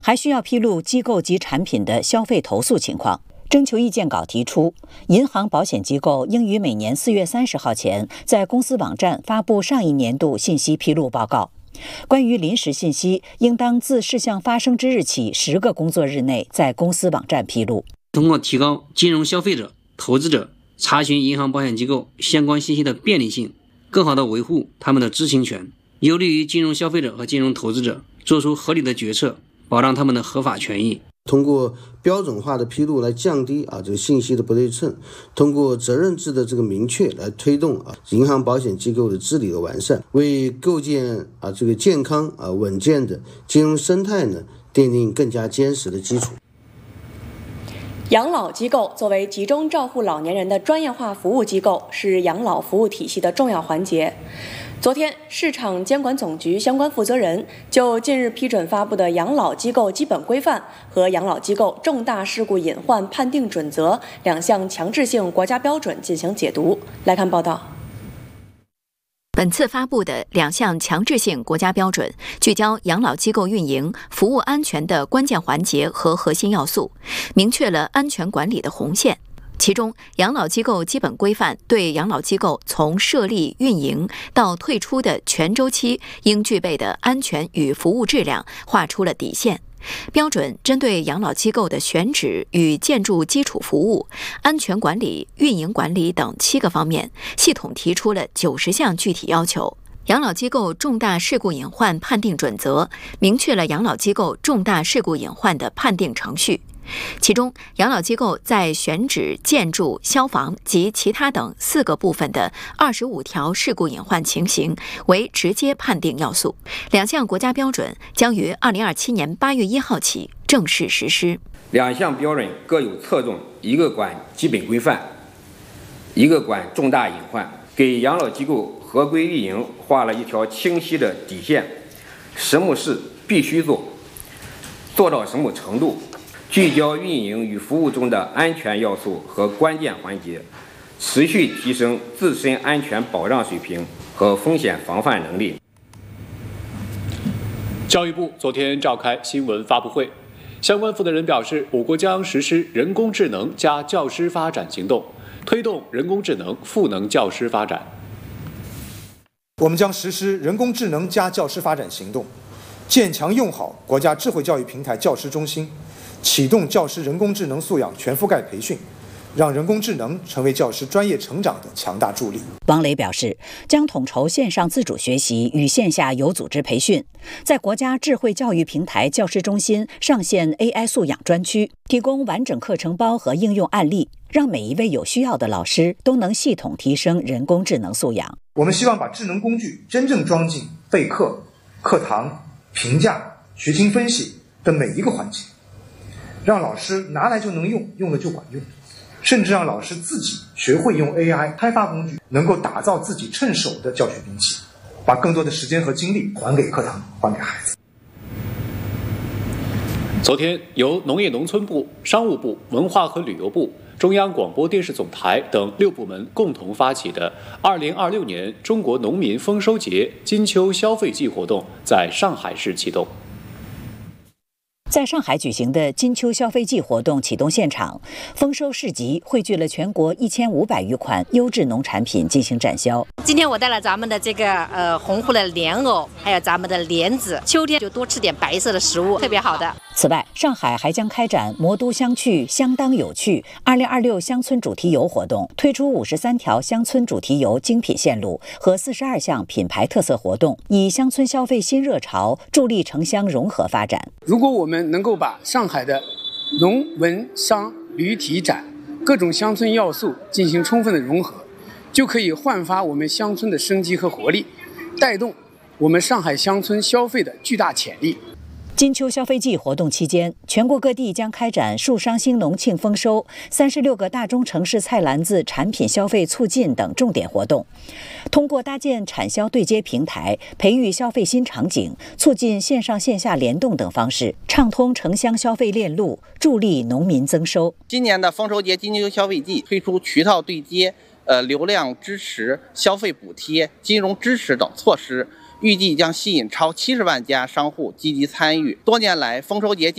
还需要披露机构及产品的消费投诉情况。征求意见稿提出，银行保险机构应于每年4月30号前在公司网站发布上一年度信息披露报告。关于临时信息，应当自事项发生之日起10个工作日内在公司网站披露。 通过提高金融消费者、投资者查询银行保险机构相关信息的便利性，更好地维护他们的知情权，有利于金融消费者和金融投资者做出合理的决策，保障他们的合法权益。 通过标准化的披露来降低这个信息的不对称，通过责任制的这个明确来推动银行保险机构的治理的完善，为构建这个健康稳健的金融生态呢奠定更加坚实的基础。 养老机构作为集中照护老年人的专业化服务机构，是养老服务体系的重要环节。昨天，市场监管总局相关负责人就近日批准发布的《养老机构基本规范》和《养老机构重大事故隐患判定准则》2项强制性国家标准进行解读。来看报道。 本次发布的2项强制性国家标准，聚焦养老机构运营、服务安全的关键环节和核心要素，明确了安全管理的红线。其中，养老机构基本规范对养老机构从设立、运营到退出的全周期应具备的安全与服务质量划出了底线。标准针对养老机构的选址与建筑基础服务、安全管理、运营管理等7个方面，系统提出了90项具体要求。养老机构重大事故隐患判定准则明确了养老机构重大事故隐患的判定程序。其中，养老机构在选址、建筑、消防及其他等4个部分的25条事故隐患情形为直接判定要素。2项国家标准将于2027年8月1号起正式实施。 2项标准各有侧重，一个管基本规范，一个管重大隐患，给养老机构合规运营画了一条清晰的底线，什么事必须做，做到什么程度，聚焦运营与服务中的安全要素和关键环节，持续提升自身安全保障水平和风险防范能力。 教育部昨天召开新闻发布会，相关负责人表示，我国将实施人工智能加教师发展行动，推动人工智能赋能教师发展。 我们将实施人工智能加教师发展行动，建强用好国家智慧教育平台教师中心，启动教师人工智能素养全覆盖培训，让人工智能成为教师专业成长的强大助力。 王磊表示，将统筹线上自主学习与线下有组织培训，在国家智慧教育平台教师中心上线 AI 素养专区，提供完整课程包和应用案例，让每一位有需要的老师都能系统提升人工智能素养。 我们希望把智能工具真正装进备课、课堂、评价、学情分析的每一个环节，让老师拿来就能用，用了就管用，甚至让老师自己学会用 AI 开发工具，能够打造自己趁手的教学兵器，把更多的时间和精力还给课堂，还给孩子。 昨天，由农业农村部、商务部、文化和旅游部、中央广播电视总台等6部门共同发起的2026年中国农民丰收节金秋消费季活动在上海市启动。 在上海举行的金秋消费季活动启动现场，丰收市集汇聚了全国1500余款优质农产品进行展销。 今天我带了咱们的这个红火的莲藕，还有咱们的莲子，秋天就多吃点白色的食物，特别好的。 此外，上海还将开展魔都相趣相当有趣2026乡村主题游活动，推出53条乡村主题游精品线路和42项品牌特色活动，以乡村消费新热潮助力城乡融合发展。 如果我们能够把上海的农文商旅体展各种乡村要素进行充分的融合，就可以焕发我们乡村的生机和活力，带动我们上海乡村消费的巨大潜力。 金秋消费季活动期间，全国各地将开展树商兴农庆丰收、36个大中城市菜篮子产品消费促进等重点活动，通过搭建产销对接平台，培育消费新场景，促进线上线下联动等方式，畅通城乡消费链路，助力农民增收。 今年的丰收节金秋消费季推出渠道对接、流量支持、消费补贴、金融支持等措施，预计将吸引超70万家商户积极参与。多年来，丰收节